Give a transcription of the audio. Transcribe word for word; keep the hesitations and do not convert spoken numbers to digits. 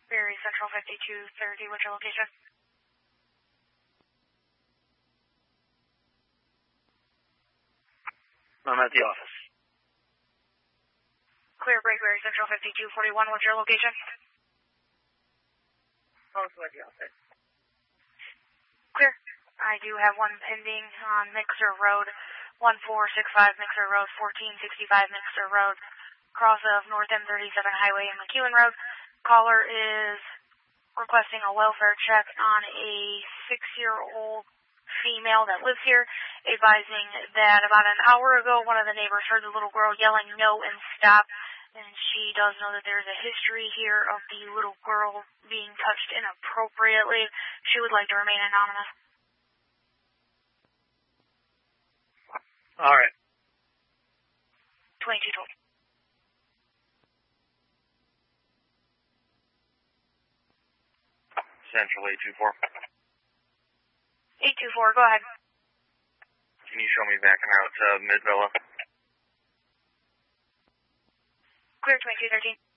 Berry Central fifty-two thirty, what's your location? I'm at the office. Clear break, Berry Central fifty-two forty-one, what's your location? Also at the office. Clear. I do have one pending on Mixer Road, one four six five Mixer Road, fourteen sixty-five Mixer Road, cross of North M thirty-seven Highway and McEwen Road. Caller is requesting a welfare check on a six-year-old female that lives here, advising that about an hour ago one of the neighbors heard the little girl yelling no and stop, and she does know that there's a history here of the little girl being touched inappropriately. She would like to remain anonymous. All right. twenty-two twelve. Central eight two four. eight two four, go ahead. Can you show me backing out to Mid-Villa? Clear twenty-two thirteen.